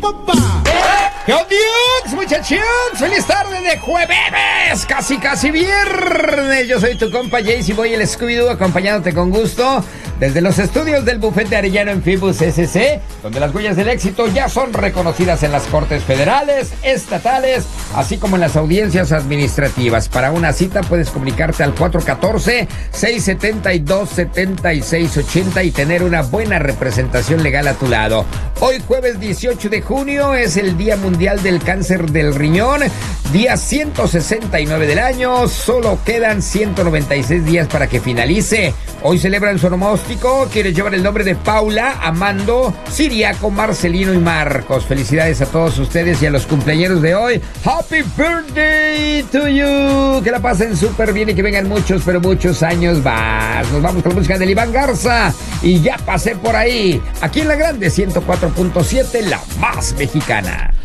¡Opa! ¡Qué onda, muchachos! ¡Feliz tarde de jueves! Casi viernes. Yo soy tu compa Jayce y voy el Scooby-Doo acompañándote con gusto desde los estudios del Bufete Arellano en Fibus SC, donde las huellas del éxito ya son reconocidas en las cortes federales, estatales, así como en las audiencias administrativas. Para una cita puedes comunicarte al 414-672-7680 y tener una buena representación legal a tu lado. Hoy jueves 18 de junio es el Día Mundial del Cáncer del Riñón, día 169 del año, solo quedan 196 días para que finalice. Hoy celebran su onomástica, quienes llevan el nombre de Paula, Amando, Siriaco, Marcelino y Marcos. Felicidades a todos ustedes y a los cumpleañeros de hoy. Happy birthday to you. Que la pasen súper bien y que vengan muchos, pero muchos años más. Nos vamos con la música de Iván Garza y Ya Pasé por Ahí. Aquí en la Grande 104.7, la más mexicana.